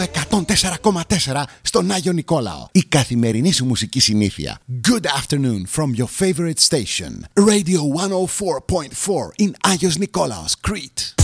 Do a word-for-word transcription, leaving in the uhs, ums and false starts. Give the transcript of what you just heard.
εκατόν τέσσερα κόμμα τέσσερα στον Άγιο Νικόλαο. Η καθημερινή σου μουσική συνήθεια. Good afternoon from your favorite station. Radio εκατόν τέσσερα κόμμα τέσσερα in Άγιος Νικόλαος, Crete.